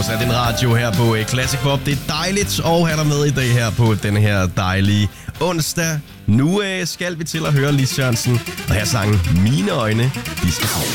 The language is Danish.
sat din radio her på Classic Pop. Det er dejligt at have dig med i dag her på den her dejlige onsdag. Nu skal vi til at høre Lis Sørensen, og her sangen Mine Øjne, de skal